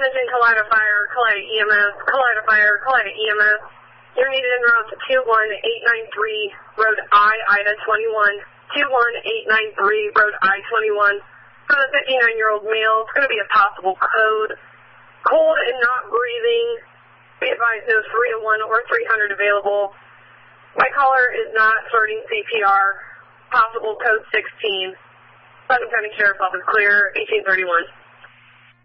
attention, Collider Fire, Collider EMS, Collider Fire, Collider EMS. You're needed en route to 21893, Road I, Ida 21. 21893, Road I-21. For the 59-year-old male, it's going to be a possible code. Cold and not breathing. Be advised there's 301 or 300 available. My caller is not starting CPR. Possible code 16. Putnam County Sheriff's Office clear, 1831.